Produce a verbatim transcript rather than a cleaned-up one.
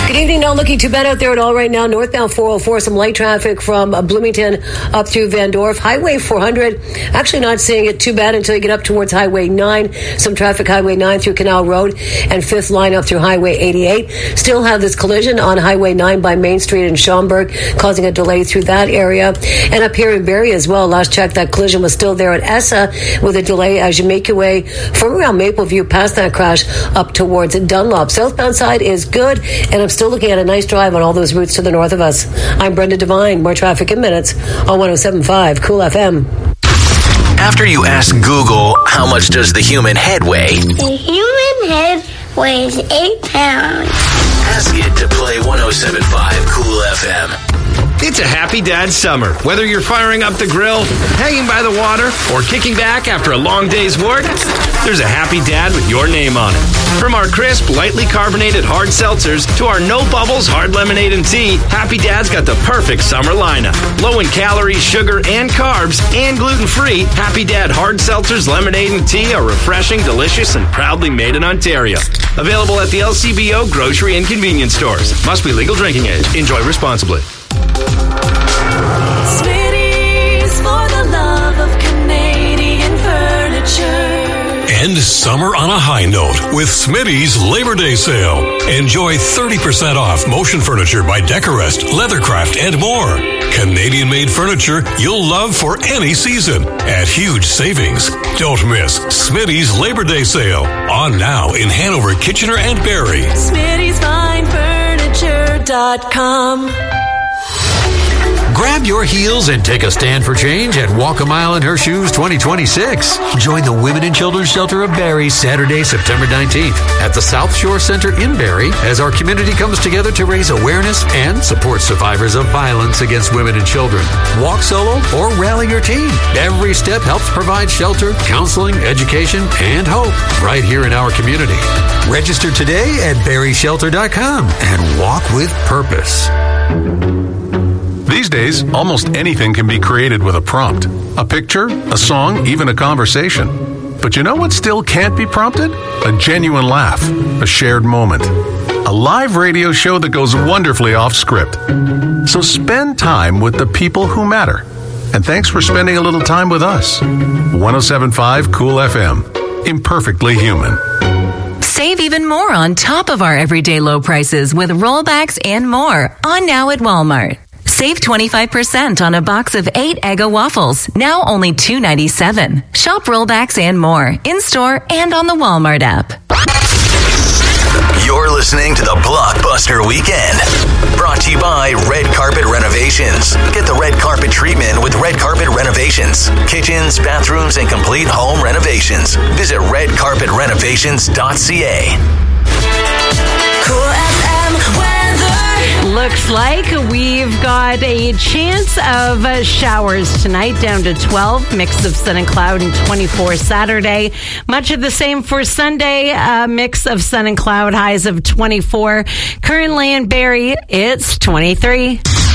Good evening. Not looking too bad out there at all right now. Northbound four oh four, some light traffic from uh, Bloomington up through Van Dorp. Highway four hundred, actually not seeing it too bad until you get up towards Highway nine. Some traffic Highway nine through Canal Road and fifth line up through Highway eighty-eight. Still have this collision on Highway nine by Main Street in Schaumburg, causing a delay through that area. And up here in Barrie as well. Last check, that collision was still there at Essa with a delay as you make your way from around Mapleview past that crash up towards Dunlop. Southbound side is good, and I'm still looking at a nice drive on all those routes to the north of us. I'm Brenda Devine. More traffic in minutes on one oh seven point five Cool F M. After you ask Google, how much does the human head weigh? The human head weighs eight pounds. Ask it to play one oh seven point five Cool F M. It's a happy dad summer. Whether you're firing up the grill, hanging by the water, or kicking back after a long day's work, there's a happy dad with your name on it. From our crisp, lightly carbonated hard seltzers to our no bubbles hard lemonade and tea, Happy Dad's got the perfect summer lineup. Low in calories, sugar, and carbs, and gluten-free, Happy Dad hard seltzers, lemonade, and tea are refreshing, delicious, and proudly made in Ontario. Available at the L C B O grocery and convenience stores. Must be legal drinking age. Enjoy responsibly. Smitty's for the love of Canadian furniture. End summer on a high note with Smitty's Labor Day sale. Enjoy thirty percent off motion furniture by Decorest, Leathercraft, and more. Canadian-made furniture you'll love for any season at huge savings. Don't miss Smitty's Labor Day sale. On now in Hanover, Kitchener, and Barrie. Smitty's Fine Furniture dot com. Grab your heels and take a stand for change at Walk a Mile in Her Shoes twenty twenty-six. Join the Women and Children's Shelter of Barrie Saturday, September nineteenth at the South Shore Center in Barrie as our community comes together to raise awareness and support survivors of violence against women and children. Walk solo or rally your team. Every step helps provide shelter, counseling, education, and hope right here in our community. Register today at barrie shelter dot com and walk with purpose. These days, almost anything can be created with a prompt. A picture, a song, even a conversation. But you know what still can't be prompted? A genuine laugh, a shared moment. A live radio show that goes wonderfully off script. So spend time with the people who matter. And thanks for spending a little time with us. one oh seven point five Cool F M. Imperfectly human. Save even more on top of our everyday low prices with rollbacks and more on now at Walmart. Save twenty-five percent on a box of eight Eggo waffles, now only two dollars and ninety-seven cents. Shop rollbacks and more, in-store and on the Walmart app. You're listening to the Blockbuster Weekend. Brought to you by Red Carpet Renovations. Get the red carpet treatment with Red Carpet Renovations. Kitchens, bathrooms, and complete home renovations. Visit red carpet renovations dot c a. Cool F M weather. Looks like we've got a chance of uh, showers tonight, down to twelve. Mix of sun and cloud, and twenty-four Saturday. Much of the same for Sunday. A mix of sun and cloud, highs of twenty-four. Currently in Barrie, it's twenty-three.